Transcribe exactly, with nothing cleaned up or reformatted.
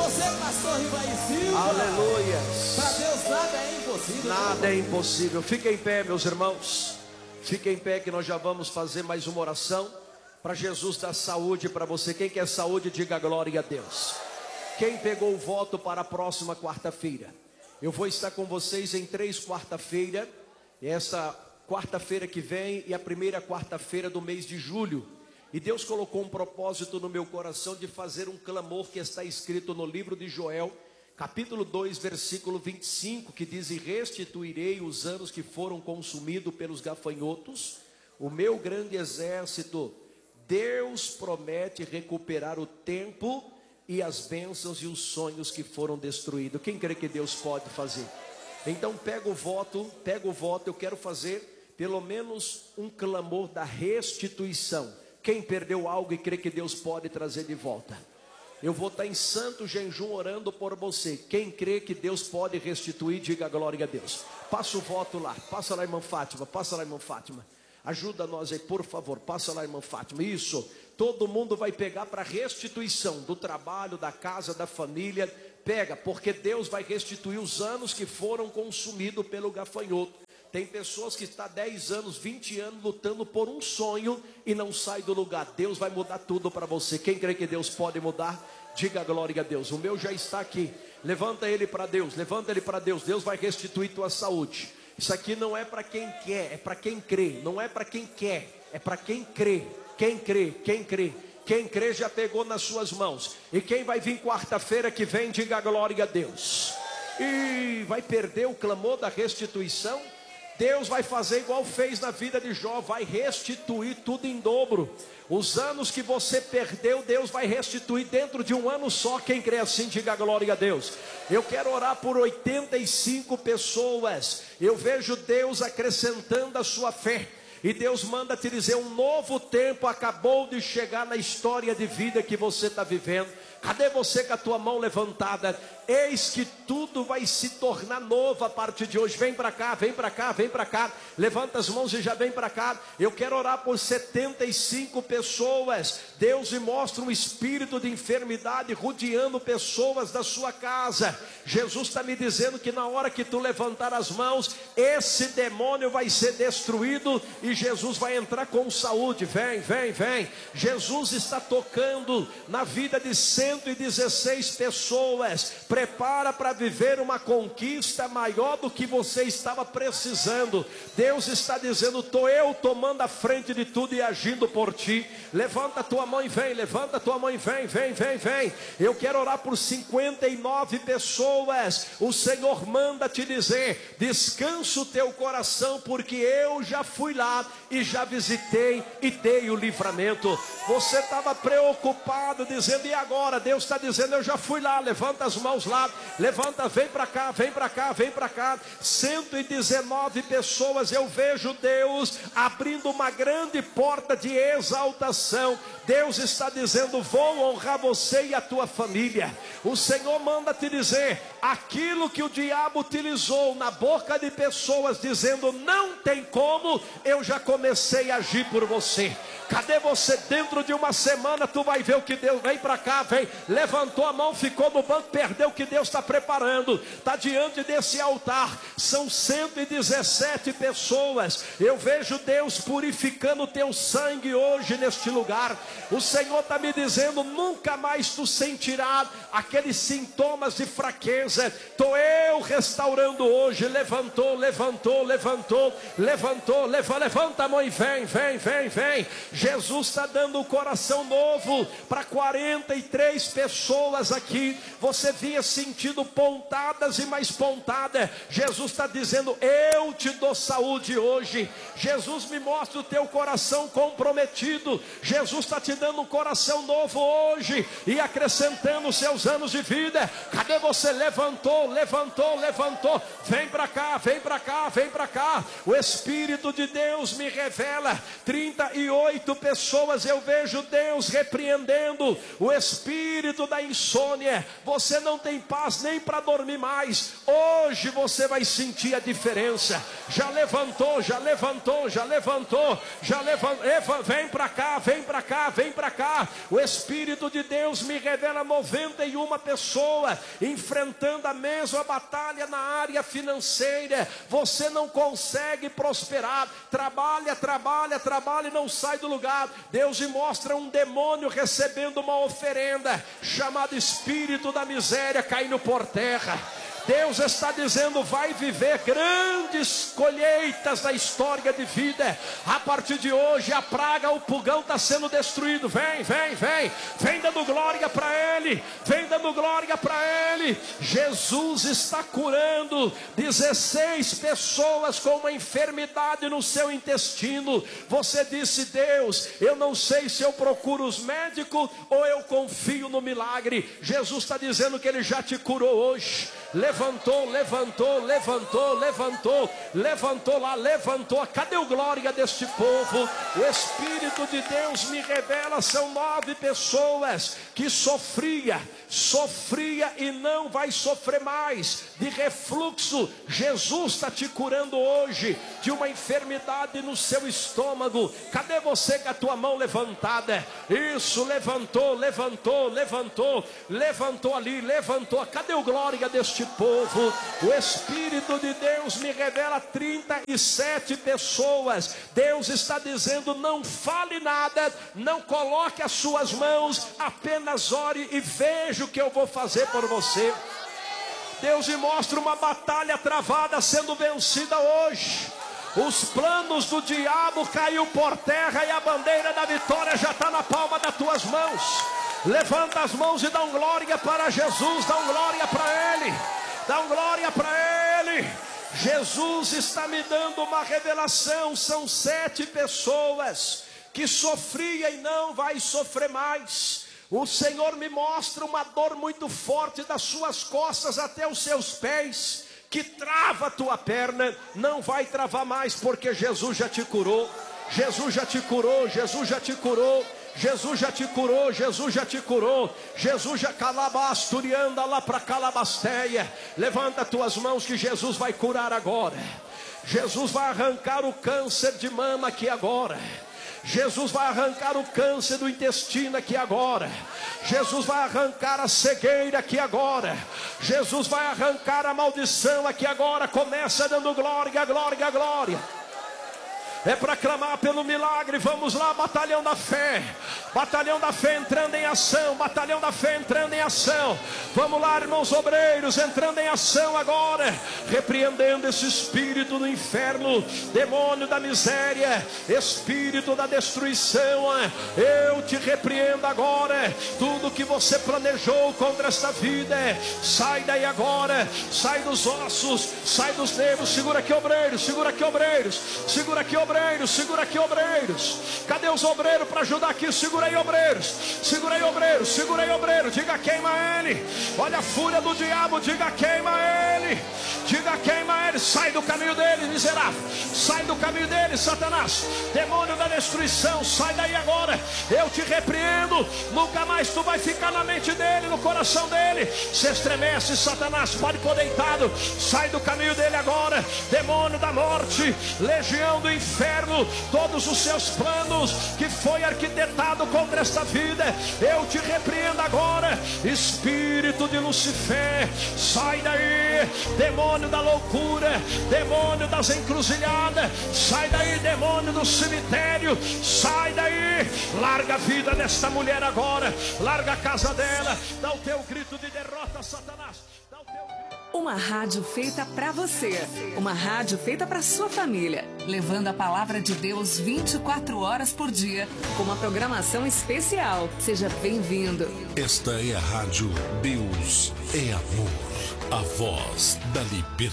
você, pastor Rivaí Silva. Aleluia. Para Deus nada é impossível. Nada é impossível. Fiquem em pé, meus irmãos. Fiquem em pé que nós já vamos fazer mais uma oração para Jesus dar saúde para você. Quem quer saúde, diga glória a Deus. Quem pegou o voto para a próxima quarta-feira? Eu vou estar com vocês em três quarta-feira. Essa quarta-feira que vem e a primeira quarta-feira do mês de julho. E Deus colocou um propósito no meu coração de fazer um clamor que está escrito no livro de Joel, capítulo dois, versículo vinte e cinco, que diz: e restituirei os anos que foram consumidos pelos gafanhotos, o meu grande exército. Deus promete recuperar o tempo e as bênçãos e os sonhos que foram destruídos. Quem crê que Deus pode fazer? Então pega o voto, pega o voto. Eu quero fazer pelo menos um clamor da restituição. Quem perdeu algo e crê que Deus pode trazer de volta? Eu vou estar em santo jejum orando por você. Quem crê que Deus pode restituir, diga glória a Deus. Passa o voto lá, passa lá, irmã Fátima, passa lá, irmã Fátima. Ajuda nós aí, por favor, passa lá, irmã Fátima. Isso, todo mundo vai pegar para restituição do trabalho, da casa, da família. Pega, porque Deus vai restituir os anos que foram consumidos pelo gafanhoto. Tem pessoas que estão há dez anos, vinte anos lutando por um sonho e não sai do lugar. Deus vai mudar tudo para você. Quem crê que Deus pode mudar, diga glória a Deus. O meu já está aqui. Levanta ele para Deus, levanta ele para Deus. Deus vai restituir tua saúde. Isso aqui não é para quem quer, é para quem crê. Não é para quem quer, é para quem crê. Quem crê, quem crê. Quem crê já pegou nas suas mãos. E quem vai vir quarta-feira que vem, diga glória a Deus. E vai perder o clamor da restituição? Deus vai fazer igual fez na vida de Jó, vai restituir tudo em dobro. Os anos que você perdeu, Deus vai restituir dentro de um ano só. Quem crê assim, diga glória a Deus. Eu quero orar por oitenta e cinco pessoas. Eu vejo Deus acrescentando a sua fé. E Deus manda te dizer: um novo tempo acabou de chegar na história de vida que você está vivendo. Cadê você com a tua mão levantada? Eis que tudo vai se tornar novo a partir de hoje. Vem para cá, vem para cá, vem para cá. Levanta as mãos e já vem para cá. Eu quero orar por setenta e cinco pessoas. Deus me mostra um espírito de enfermidade rodeando pessoas da sua casa. Jesus está me dizendo que na hora que tu levantar as mãos, esse demônio vai ser destruído e Jesus vai entrar com saúde. Vem, vem, vem. Jesus está tocando na vida de cento e dezesseis pessoas. Prepara para viver uma conquista maior do que você estava precisando. Deus está dizendo: estou eu tomando a frente de tudo e agindo por ti. Levanta a tua mão e vem, levanta a tua mão e vem, vem, vem, vem. Eu quero orar por cinquenta e nove pessoas. O Senhor manda te dizer: descansa o teu coração, porque eu já fui lá e já visitei e dei o livramento. Você estava preocupado dizendo: e agora? Deus está dizendo: eu já fui lá. Levanta as mãos lá, levanta, vem para cá, vem para cá, vem para cá. Cento e dezenove pessoas. Eu vejo Deus abrindo uma grande porta de exaltação. Deus está dizendo: vou honrar você e a tua família. O Senhor manda te dizer: aquilo que o diabo utilizou na boca de pessoas dizendo não tem como, eu já comecei a agir por você. Cadê você? Dentro de uma semana tu vai ver o que Deus... Vem para cá, vem. Levantou a mão, ficou no banco, perdeu o que Deus está preparando. Está diante desse altar. São cento e dezessete pessoas. Eu vejo Deus purificando o teu sangue hoje neste lugar. O Senhor está me dizendo: nunca mais tu sentirás aqueles sintomas de fraqueza. Estou eu restaurando hoje. Levantou, levantou, levantou, levantou, levanta, levanta a mão e vem, vem, vem, vem. Jesus está dando um coração novo para quarenta e três pessoas aqui. Você vinha sentindo pontadas e mais pontada. Jesus está dizendo: eu te dou saúde hoje. Jesus me mostra o teu coração comprometido. Jesus está te dando um coração novo hoje e acrescentando os seus anos de vida. Cadê você? Levantou, levantou, levantou. Vem para cá, vem para cá, vem para cá. O Espírito de Deus Deus me revela trinta e oito pessoas. Eu vejo Deus repreendendo o espírito da insônia. Você não tem paz nem para dormir mais. Hoje você vai sentir a diferença. Já levantou, já levantou, já levantou, já levantou. Vem para cá, vem para cá, vem para cá. O Espírito de Deus me revela noventa e uma pessoas enfrentando a mesma batalha na área financeira. Você não consegue prosperar. Trabalha, trabalha, trabalha e não sai do lugar. Deus me mostra um demônio recebendo uma oferenda, chamado espírito da miséria, caindo por terra. Deus está dizendo, vai viver grandes colheitas na história de vida. A partir de hoje, a praga, o pulgão está sendo destruído. Vem, vem, vem. Vem dando glória para Ele. Vem dando glória para Ele. Jesus está curando dezesseis pessoas com uma enfermidade no seu intestino. Você disse, Deus, eu não sei se eu procuro os médicos ou eu confio no milagre. Jesus está dizendo que Ele já te curou hoje. Levantou, levantou, levantou, levantou, levantou lá, levantou. Cadê o glória deste povo? O Espírito de Deus me revela, são nove pessoas que sofria, sofria e não vai sofrer mais de refluxo. Jesus está te curando hoje de uma enfermidade no seu estômago. Cadê você com a tua mão levantada? Isso, levantou, levantou, levantou, levantou ali, levantou. Cadê o glória deste povo? O Espírito de Deus me revela trinta e sete pessoas. Deus está dizendo, não fale nada, não coloque as suas mãos, apenas ore e veja o que eu vou fazer por você. Deus me mostra uma batalha travada sendo vencida hoje. Os planos do diabo caiu por terra e a bandeira da vitória já está na palma das tuas mãos. Levanta as mãos e dá um glória para Jesus, dá um glória para Ele, dá um glória para Ele. Jesus está me dando uma revelação, são sete pessoas que sofria e não vai sofrer mais. O Senhor me mostra uma dor muito forte das suas costas até os seus pés, que trava a tua perna, não vai travar mais, porque Jesus já te curou. Jesus já te curou, Jesus já te curou, Jesus já te curou, Jesus já te curou, Jesus já calabasturianda lá para Calabasteia. Levanta as tuas mãos que Jesus vai curar agora. Jesus vai arrancar o câncer de mama aqui agora. Jesus vai arrancar o câncer do intestino aqui agora. Jesus vai arrancar a cegueira aqui agora. Jesus vai arrancar a maldição aqui agora. Começa dando glória, glória, glória. É para clamar pelo milagre. Vamos lá, batalhão da fé. Batalhão da fé entrando em ação. Batalhão da fé entrando em ação. Vamos lá, irmãos obreiros, entrando em ação agora. Repreendendo esse espírito do inferno, demônio da miséria, espírito da destruição. Eu te repreendo agora. Tudo que você planejou contra esta vida, sai daí agora. Sai dos ossos, sai dos nervos. Segura aqui, obreiros, segura aqui, obreiros. Segura aqui, obreiros. Segura aqui, obreiros. Cadê os obreiros para ajudar aqui? Segura aí, obreiros. Segura aí, obreiros. Segura aí, obreiros. Diga, queima ele. Olha a fúria do diabo. Diga, queima ele. Diga, queima ele. Sai do caminho dele, miserável. Sai do caminho dele, Satanás. Demônio da destruição. Sai daí agora. Eu te repreendo. Nunca mais tu vai ficar na mente dele, no coração dele. Se estremece, Satanás. Pode pôr deitado. Sai do caminho dele agora. Demônio da morte. Legião do inferno. Todos os seus planos que foi arquitetado contra esta vida, eu te repreendo agora. Espírito de Lucifer, sai daí. Demônio da loucura, demônio das encruzilhadas, sai daí. Demônio do cemitério, sai daí. Larga a vida desta mulher agora. Larga a casa dela. Dá o teu grito de derrota, Satanás. Dá o teu grito. Uma rádio feita para você, uma rádio feita para sua família, levando a palavra de Deus vinte e quatro horas por dia, com uma programação especial. Seja bem-vindo. Esta é a rádio Deus é Amor, a voz da liberdade.